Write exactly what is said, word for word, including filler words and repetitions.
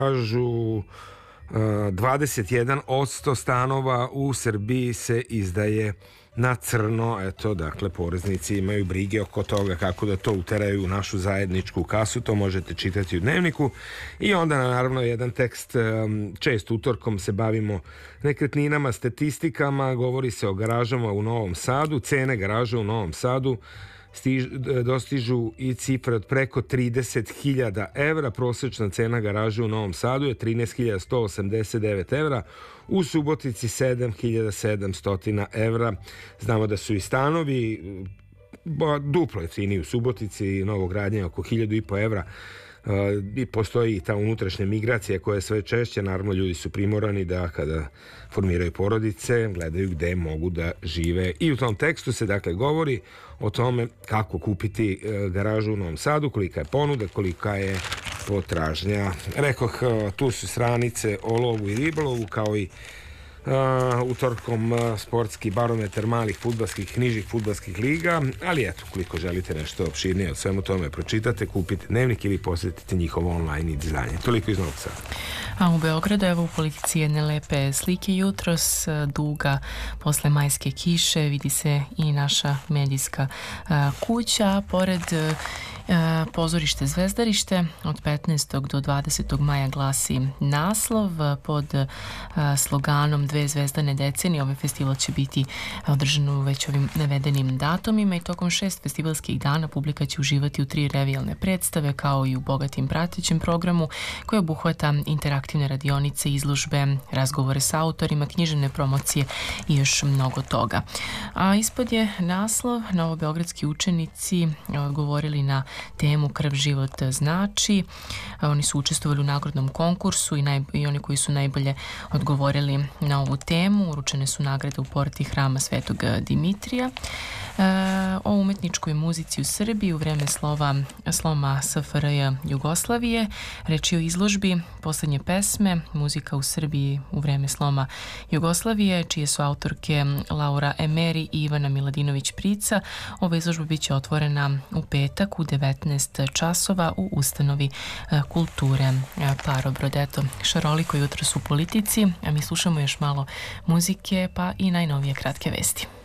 Kažu dvadeset jedan posto stanova u Srbiji se izdaje na crno. Eto, dakle, poreznici imaju brige oko toga kako da to uteraju u našu zajedničku kasu. To možete čitati u Dnevniku. I onda, naravno, jedan tekst, čest utorkom se bavimo nekretninama, statistikama, govori se o garažama u Novom Sadu. Cene garaža u Novom Sadu Stiž, dostižu i cifre od preko trideset hiljada evra. Prosječna cena garaže u Novom Sadu je trinaest hiljada sto osamdeset devet evra, u Subotici sedam hiljada sedamsto evra. Znamo da su i stanovi duplo jeftiniji u Subotici i novogradnje oko hiljadu i po evra. I postoji ta unutrašnja migracija koja je sve češće. Naravno, ljudi su primorani da kada formiraju porodice gledaju gde mogu da žive. I u tom tekstu se dakle govori o tome kako kupiti garažu u Novom Sadu, kolika je ponuda, kolika je potražnja. Rekoh, tu su stranice o lovu i ribolovu, kao i Uh, utorkom uh, sportski barometar malih fudbalskih, nižih fudbalskih liga, ali eto, koliko želite nešto opširnije od svemu tome pročitate, kupite Dnevnik ili posjetite njihovo online izdanje. Toliko iz Novog Sada. A u Beogradu, evo u politici jedne lepe slike jutros, duga posle majske kiše, vidi se i naša medijska uh, kuća, a pored uh, pozorište Zvezdarište od petnaestog do dvadesetog maja glasi naslov pod sloganom Dve zvezdane decenije. Ovaj festival će biti održan u već ovim navedenim datumima i tokom šest festivalskih dana publika će uživati u tri revijalne predstave kao i u bogatim pratećem programu koji obuhvata interaktivne radionice, izložbe, razgovore sa autorima, književne promocije i još mnogo toga. A ispod je naslov novobeogradski učenici odgovorili na temu Krv život znači. Oni su učestvovali u nagradnom konkursu i, naj, i oni koji su najbolje odgovorili na ovu temu. Uručene su nagrade u porti Hrama Svetog Dimitrija. E, o umetničkoj muzici u Srbiji u vreme slova, sloma S F R J Jugoslavije. Reč je o izložbi Poslednje pesme, muzika u Srbiji u vreme sloma Jugoslavije, čije su autorke Laura Emeri i Ivana Miladinović-Prica. Ova izložba biće otvorena u petak u devetnaest časova u ustanovi kulture Parobrod. Eto, šaroliko jutros u politici, a mi slušamo još malo muzike pa i najnovije kratke vesti.